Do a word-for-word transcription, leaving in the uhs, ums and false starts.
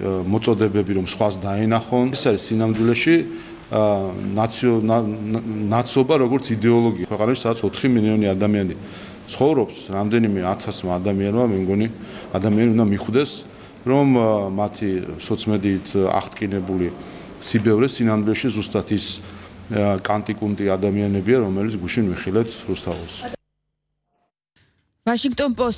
მოწოდებები რომ სხვას დაენახონ. ეს არის სინამდვილეში ნაცობა როგორც იდეოლოგია. ქვეყანაში სადაც ოთხი მილიონი ადამიანი ცხოვრობს, რამდენიმე ათასმა ადამიანმა მე მგონი ადამიანი უნდა მიხვდეს, რომ მათი სოციმედიით აღტკინებული სიბევრე სინამდვილეში ზუსტად ის კანტიკუნტი ადამიანებია, რომელიც გუშინ ვიხილეთ რუსთაველს. Washington Post